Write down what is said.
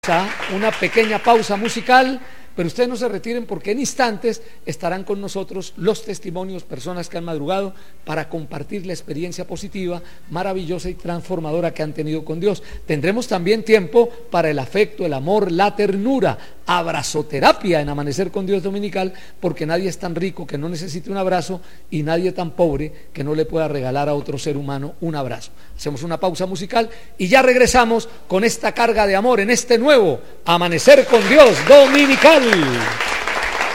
Una pequeña pausa musical, pero ustedes no se retiren porque en instantes estarán con nosotros los testimonios, personas que han madrugado para compartir la experiencia positiva, maravillosa y transformadora que han tenido con Dios. Tendremos también tiempo para el afecto, el amor, la ternura, abrazoterapia en Amanecer con Dios Dominical, porque nadie es tan rico que no necesite un abrazo y nadie tan pobre que no le pueda regalar a otro ser humano un abrazo. Hacemos una pausa musical y ya regresamos con esta carga de amor en este nuevo Amanecer con Dios Dominical.